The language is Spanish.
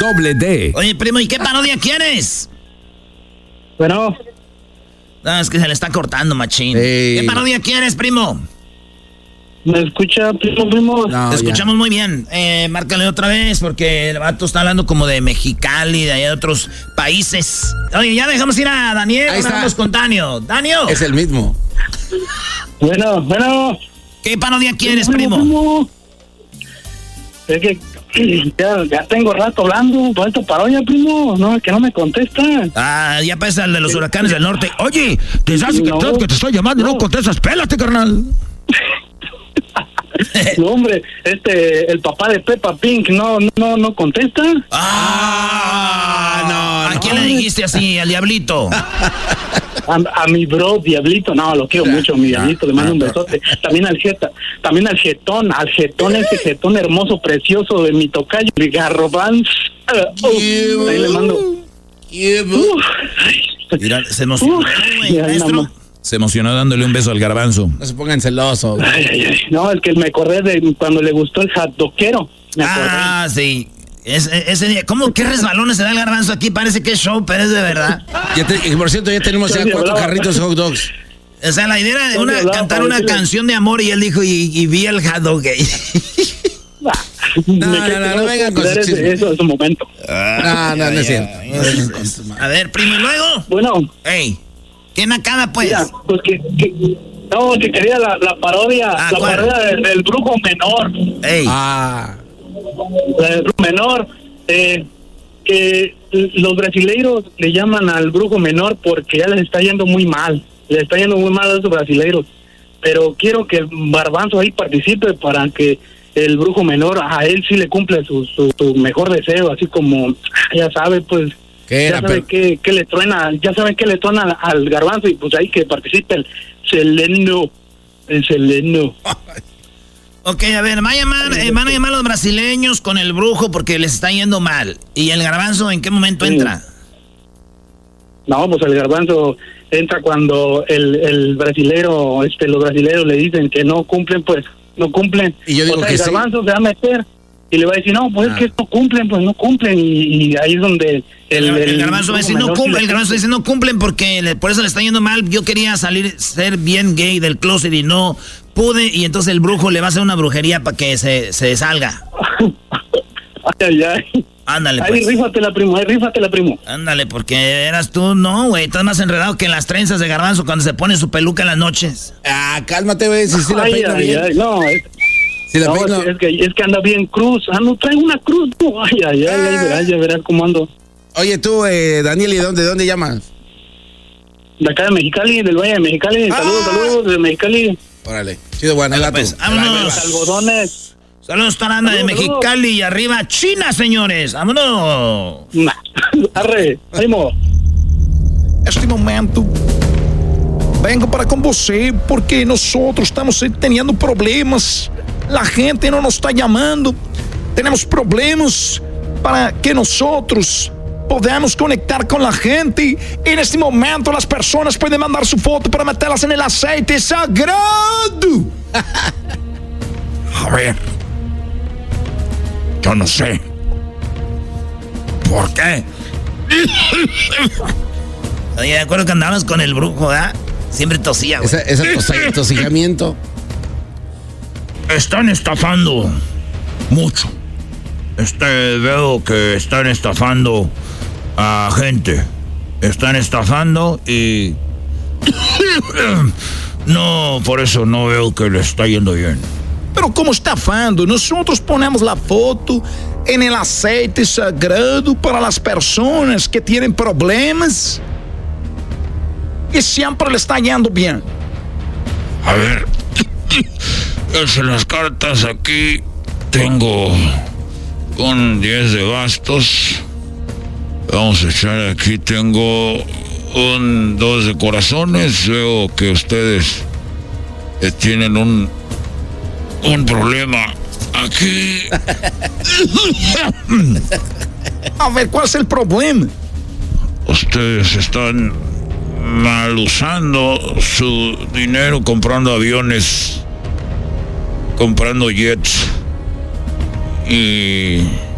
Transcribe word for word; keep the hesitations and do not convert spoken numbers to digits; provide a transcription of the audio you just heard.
doble D. Oye, primo, ¿y qué parodia quieres? Bueno. No, es que se le está cortando, machín. Ey. ¿Qué parodia quieres, primo? ¿Me escucha, primo, primo? No, Te ya. escuchamos muy bien. Eh, márcale otra vez porque el vato está hablando como de Mexicali, de allá de otros países. Oye, ya dejamos ir a Daniel. Ahí Ahora está. vamos con Tanio. Danio, Es el mismo. Bueno, bueno. ¿qué parodia quieres, primo, primo? primo. Es que ya, ya tengo rato hablando por esta parodia, primo. No, que no me contestan. Ah, ya pasa el de los huracanes del norte. Oye, te sabes No, que, que te estoy llamando y no no. contestas. Pélate, carnal. No, hombre, este, el papá de Peppa Pig no, no, no contesta. Ah, no, ¿A no. quién le dijiste así? Al diablito. A, a mi bro, Diablito, no, lo quiero mucho, mi Diablito, le mando un besote. También al Jeta, también al Jetón, al Jetón, ese Jetón hermoso, precioso de mi tocayo, de Garrobán. Uh, ahí le mando. Uf. Mira, se emocionó, Uf, güey, ya, maestro. nada más. Se emocionó dándole un beso al garbanzo. No se pongan celosos. Ay, ay, ay. No, es que me acordé de cuando le gustó el hotdoquero. Me acordé. Ah, sí. Es, ese día, ¿cómo qué resbalones se da el garbanzo aquí? Parece que es show, pero es de verdad. Ya te- y por cierto, ya tenemos ya Sí, cuatro hablaba. carritos hot dogs. O sea, la idea era de una, ¿Dónde hablaba cantar para una decirle? canción de amor y él dijo, y, y vi el hot dog gay. Ah, No, me no, quedé no, que no vengan con considerar sus ese- chismes. eso en su momento. No, no, no es cierto. A ver, primo, ¿y luego? Bueno, Ey, ¿qué nacada, pues? mira, pues que, que- no, que quería la, la parodia, Ah, la ¿cuál? parodia del, del brujo menor. Ey, Ah, La del brujo menor, eh, que los brasileiros le llaman al brujo menor porque ya les está yendo muy mal, les está yendo muy mal a esos brasileiros, pero quiero que el Garbanzo ahí participe para que el brujo menor a él sí le cumple su, su, su mejor deseo, así como, ya sabe, pues, ¿qué ya era? sabe Pero- qué, qué le truena, ya saben qué le truena al, al Garbanzo, y pues ahí que participe el Seleno, el Seleno. ok, a ver, va a llamar, eh, van a llamar a los brasileños con el brujo porque les está yendo mal. ¿Y el garbanzo en qué momento Sí. entra? No, pues el Garbanzo entra cuando el, el brasilero, este, los brasileros le dicen que no cumplen, pues no cumplen. Y yo digo o sea, que el sí. Garbanzo se va a meter y le va a decir, no, pues Ah. es que no cumplen, pues no cumplen. Y, y ahí es donde El, el garbanzo va a decir, no menor cumple, sí el le garbanzo dice, no cumplen porque le- por eso le está yendo mal. Yo quería salir, ser bien gay del closet y no pude. Y entonces el brujo le va a hacer una brujería para que se, se salga. Ay, ay, ay. Ándale, Ahí pues. rífatela, primo, ahí rífatela, primo. Ándale, porque eras tú, no, güey. Estás más enredado que en las trenzas de garbanzo cuando se pone su peluca en las noches. Ah, cálmate, güey. Si sí la Ay, peino ay, bien. ay, no, es, Si la no, peino. es, que, es que es que anda bien cruz. Ah, no, trae una cruz. No, ay, ay, ay, ay, verás, ya verás cómo ando. Oye, tú, eh, Daniel, ¿y de dónde, de dónde llamas? De acá de Mexicali, del Valle de Mexicali. Ah. Saludos, saludos, de Mexicali. Órale. Chido, bueno, Dale, gato. pues, vámonos. Algodones. Saludos, Taranda de Saludos, Mexicali y arriba China, señores. Vámonos. Nah. Arre, primo. Este momento vengo para con você porque nosotros estamos teniendo problemas. La gente no nos está llamando. Tenemos problemas para que nosotros podamos conectar con la gente. En este momento las personas pueden mandar su foto para meterlas en el aceite sagrado. A ver, yo no sé por qué. Oye, de acuerdo que andabas con el brujo, ¿verdad? Siempre tosía, güey. Esa, esa tosi- tosigamiento. Están estafando mucho. Este, veo que están estafando a gente. Están estafando y... no, por eso no veo que le está yendo bien. Pero como estafando, nosotros ponemos la foto en el aceite sagrado para las personas que tienen problemas y siempre le está yendo bien. A ver, es en las cartas aquí tengo un diez de bastos. Vamos a echar aquí, tengo un dos de corazones. Veo que ustedes eh, tienen un, un problema aquí. A ver, ¿cuál es el problema? Ustedes están mal usando su dinero comprando aviones, comprando jets y